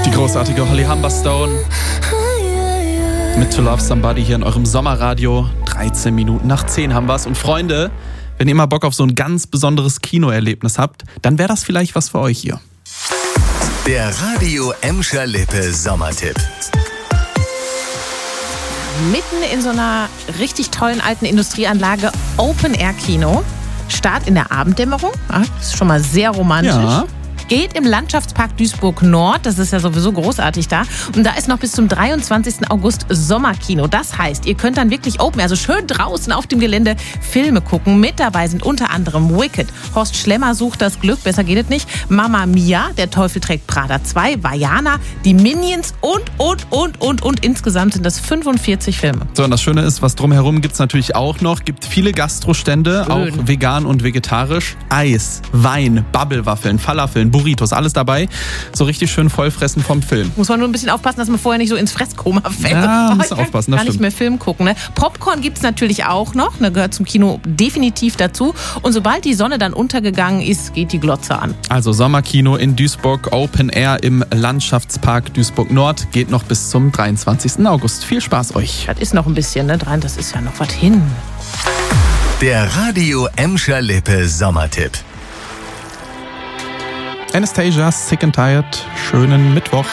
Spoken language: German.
Die großartige Holly Humberstone mit To Love Somebody hier in eurem Sommerradio. 13 Minuten nach 10 haben wir's. Und Freunde, wenn ihr mal Bock auf so ein ganz besonderes Kinoerlebnis habt, dann wäre das vielleicht was für euch hier. Der Radio Emscher Lippe Sommertipp. Mitten in so einer richtig tollen alten Industrieanlage, Open-Air-Kino. Start in der Abenddämmerung, das ist schon mal sehr romantisch. Ja. Geht im Landschaftspark Duisburg-Nord, das ist ja sowieso großartig da. Und da ist noch bis zum 23. August Sommerkino. Das heißt, ihr könnt dann wirklich Open, also schön draußen auf dem Gelände Filme gucken. Mit dabei sind unter anderem Wicked, Horst Schlemmer sucht das Glück, besser geht es nicht, Mamma Mia, Der Teufel trägt Prada 2, Vaiana, die Minions und insgesamt sind das 45 Filme. So, und das Schöne ist, was drumherum gibt's natürlich auch noch. Gibt viele Gastrostände, auch vegan und vegetarisch. Eis, Wein, Bubblewaffeln, Falafeln, Burritos, alles dabei. So richtig schön vollfressen vom Film. Muss man nur ein bisschen aufpassen, dass man vorher nicht so ins Fresskoma fällt. Ja, muss aufpassen, das gar nicht stimmt. mehr Film gucken. Ne? Popcorn gibt's natürlich auch noch, ne? Gehört zum Kino definitiv dazu. Und sobald die Sonne dann untergegangen ist, geht die Glotze an. Also Sommerkino in Duisburg, Open Air im Landschaftspark Duisburg-Nord, geht noch bis zum 23. August. Viel Spaß euch. Das ist noch ein bisschen, ne? Das ist ja noch was hin. Der Radio Emscher Lippe Sommertipp. Anastasia, Sick and Tired. Schönen Mittwoch.